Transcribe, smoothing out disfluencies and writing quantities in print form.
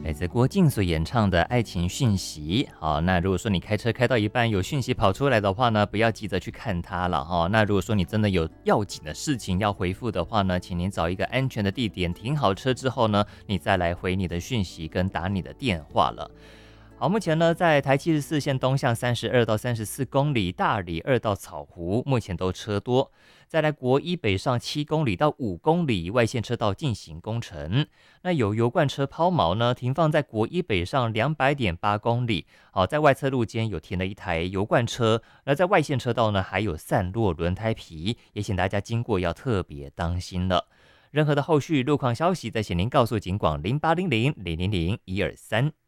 来自郭靖所演唱的爱情讯息。好，那如果说你开车开到一半有讯息跑出来的话呢，不要急着去看它了哈。那如果说你真的有要紧的事情要回复的话呢，请您找一个安全的地点停好车之后呢，你再来回你的讯息跟打你的电话了。好，目前呢，在台74线东向32到34公里，大里2到草湖，目前都车多。再来国一北上7公里到5公里，外线车道进行工程。那有油罐车抛锚呢，停放在国一北上200.8公里。好，在外侧路肩有停了一台油罐车，那在外线车道呢，还有散落轮胎皮，也请大家经过要特别当心了。任何的后续路况消息，再请您告诉警广0800000123。